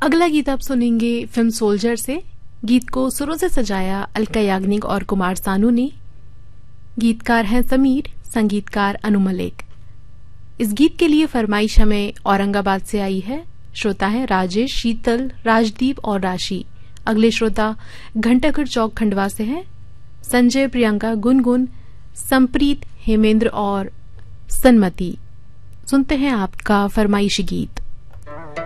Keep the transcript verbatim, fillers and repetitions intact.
अगला गीत आप सुनेंगे फिल्म सोल्जर से। गीत को सुरों से सजाया अलका याग्निक और कुमार सानू ने। गीतकार हैं समीर, संगीतकार अनु मलिक। इस गीत के लिए फरमाइश हमें औरंगाबाद से आई है। श्रोता हैं राजेश, शीतल, राजदीप और राशि। अगले श्रोता घंटाघर चौक खंडवा से हैं। संजय, प्रियंका, गुनगुन, संप्रीत, हेमेंद्र और सन्मति। सुनते हैं आपका फरमाइशी गीत।